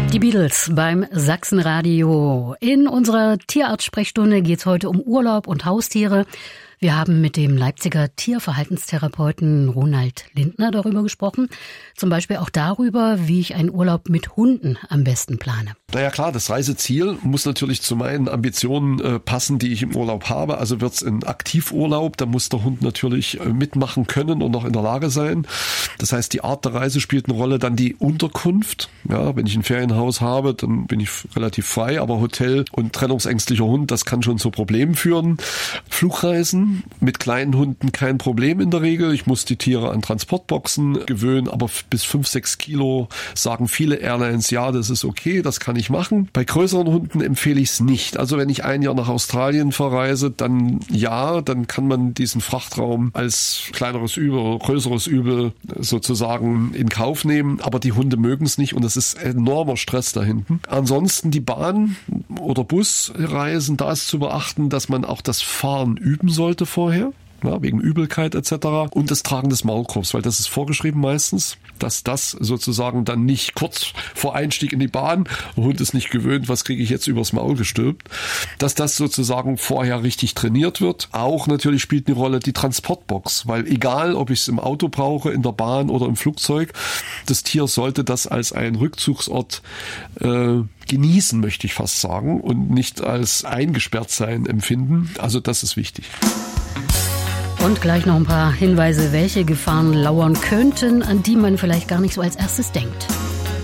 Die Beatles beim Sachsenradio. In unserer Tierarzt-Sprechstunde geht es heute um Urlaub und Haustiere. Wir haben mit dem Leipziger Tierverhaltenstherapeuten Ronald Lindner darüber gesprochen. Zum Beispiel auch darüber, wie ich einen Urlaub mit Hunden am besten plane. Naja klar, das Reiseziel muss natürlich zu meinen Ambitionen passen, die ich im Urlaub habe. Also wird's ein Aktivurlaub, da muss der Hund natürlich mitmachen können und auch in der Lage sein. Das heißt, die Art der Reise spielt eine Rolle, dann die Unterkunft. Ja, wenn ich ein Ferienhaus habe, dann bin ich relativ frei, aber Hotel und trennungsängstlicher Hund, das kann schon zu Problemen führen. Flugreisen mit kleinen Hunden kein Problem in der Regel. Ich muss die Tiere an Transportboxen gewöhnen, aber bis 5-6 Kilo sagen viele Airlines, ja, das ist okay, das kann ich machen. Bei größeren Hunden empfehle ich es nicht. Also wenn ich ein Jahr nach Australien verreise, dann ja, dann kann man diesen Frachtraum als kleineres Übel oder größeres Übel sozusagen in Kauf nehmen, aber die Hunde mögen es nicht und es ist enormer Stress da hinten. Ansonsten die Bahn- oder Busreisen, da ist zu beachten, dass man auch das Fahren üben sollte vorher, ja, wegen Übelkeit etc. und das Tragen des Maulkorbs, weil das ist vorgeschrieben meistens, dass das sozusagen dann nicht kurz vor Einstieg in die Bahn, der Hund ist nicht gewöhnt, was kriege ich jetzt übers Maul gestülpt, dass das sozusagen vorher richtig trainiert wird. Auch natürlich spielt eine Rolle die Transportbox, weil egal, ob ich es im Auto brauche, in der Bahn oder im Flugzeug, das Tier sollte das als ein Rückzugsort genießen, möchte ich fast sagen, und nicht als eingesperrt sein empfinden. Also das ist wichtig. Und gleich noch ein paar Hinweise, welche Gefahren lauern könnten, an die man vielleicht gar nicht so als erstes denkt.